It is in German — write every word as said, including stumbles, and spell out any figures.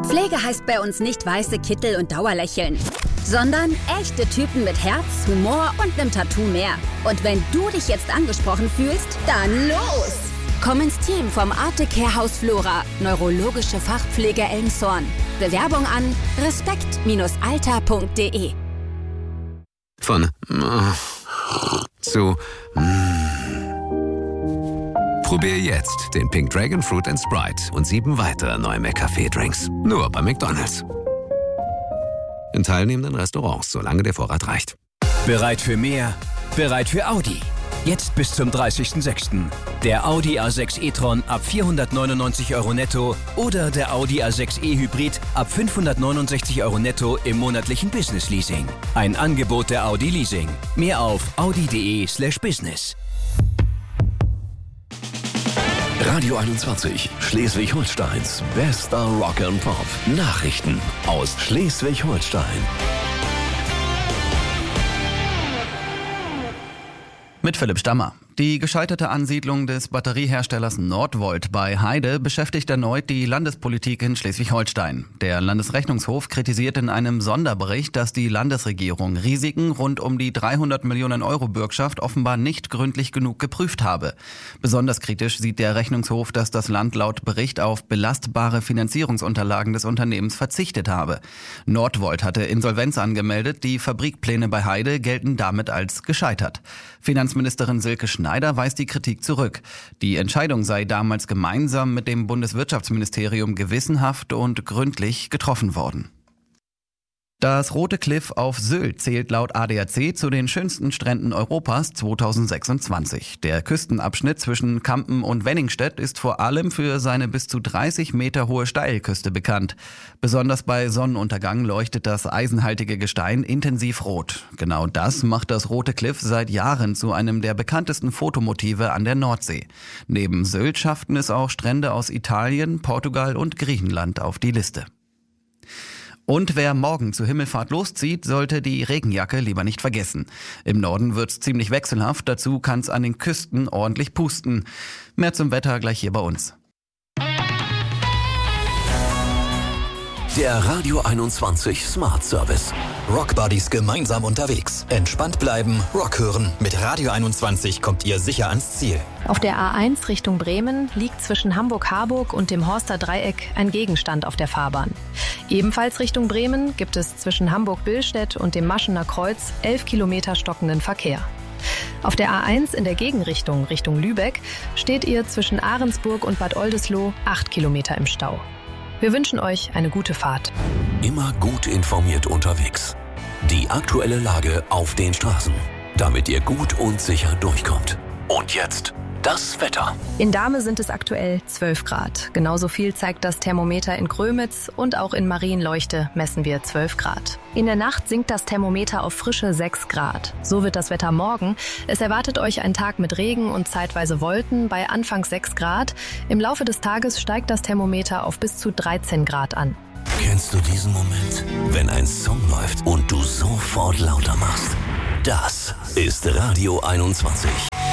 Pflege heißt bei uns nicht weiße Kittel und Dauerlächeln, sondern echte Typen mit Herz, Humor und nem Tattoo mehr. Und wenn du dich jetzt angesprochen fühlst, dann los! Komm ins Team vom Arctic Care Haus Flora, neurologische Fachpflege Elmshorn. Bewerbung an respekt Alter punkt de. Von zu Probier jetzt den Pink Dragon Fruit and Sprite und sieben weitere neue McCafé-Drinks. Nur bei McDonald's. In teilnehmenden Restaurants, solange der Vorrat reicht. Bereit für mehr? Bereit für Audi. Jetzt bis zum dreißigsten sechsten Der Audi A sechs e-tron ab vierhundertneunundneunzig Euro netto oder der Audi A sechs e Hybrid ab fünfhundertneunundsechzig Euro netto im monatlichen Business Leasing. Ein Angebot der Audi Leasing. Mehr auf audi.de slash business. Radio einundzwanzig, Schleswig-Holsteins bester Rock and Pop. Nachrichten aus Schleswig-Holstein. Mit Philipp Stammer. Die gescheiterte Ansiedlung des Batterieherstellers Nordvolt bei Heide beschäftigt erneut die Landespolitik in Schleswig-Holstein. Der Landesrechnungshof kritisiert in einem Sonderbericht, dass die Landesregierung Risiken rund um die dreihundert Millionen Euro Bürgschaft offenbar nicht gründlich genug geprüft habe. Besonders kritisch sieht der Rechnungshof, dass das Land laut Bericht auf belastbare Finanzierungsunterlagen des Unternehmens verzichtet habe. Nordvolt hatte Insolvenz angemeldet, die Fabrikpläne bei Heide gelten damit als gescheitert. Finanzministerin Silke Schneider weist die Kritik zurück. Die Entscheidung sei damals gemeinsam mit dem Bundeswirtschaftsministerium gewissenhaft und gründlich getroffen worden. Das Rote Kliff auf Sylt zählt laut A D A C zu den schönsten Stränden Europas zweitausendsechsundzwanzig. Der Küstenabschnitt zwischen Kampen und Wenningstedt ist vor allem für seine bis zu dreißig Meter hohe Steilküste bekannt. Besonders bei Sonnenuntergang leuchtet das eisenhaltige Gestein intensiv rot. Genau das macht das Rote Kliff seit Jahren zu einem der bekanntesten Fotomotive an der Nordsee. Neben Sylt schafften es auch Strände aus Italien, Portugal und Griechenland auf die Liste. Und wer morgen zur Himmelfahrt loszieht, sollte die Regenjacke lieber nicht vergessen. Im Norden wird's ziemlich wechselhaft, dazu kann's an den Küsten ordentlich pusten. Mehr zum Wetter gleich hier bei uns. Der Radio einundzwanzig Smart Service. Rock Buddies gemeinsam unterwegs. Entspannt bleiben, Rock hören. Mit Radio einundzwanzig kommt ihr sicher ans Ziel. Auf der A eins Richtung Bremen liegt zwischen Hamburg-Harburg und dem Horster Dreieck ein Gegenstand auf der Fahrbahn. Ebenfalls Richtung Bremen gibt es zwischen Hamburg-Billstedt und dem Maschener Kreuz elf Kilometer stockenden Verkehr. Auf der A eins in der Gegenrichtung Richtung Lübeck steht ihr zwischen Ahrensburg und Bad Oldesloe acht Kilometer im Stau. Wir wünschen euch eine gute Fahrt. Immer gut informiert unterwegs. Die aktuelle Lage auf den Straßen, damit ihr gut und sicher durchkommt. Und jetzt das Wetter. In Dahme sind es aktuell zwölf Grad. Genauso viel zeigt das Thermometer in Grömitz und auch in Marienleuchte messen wir zwölf Grad. In der Nacht sinkt das Thermometer auf frische sechs Grad. So wird das Wetter morgen. Es erwartet euch ein Tag mit Regen und zeitweise Wolken bei anfangs sechs Grad. Im Laufe des Tages steigt das Thermometer auf bis zu dreizehn Grad an. Kennst du diesen Moment, wenn ein Song läuft und du sofort lauter machst? Das ist Radio einundzwanzig.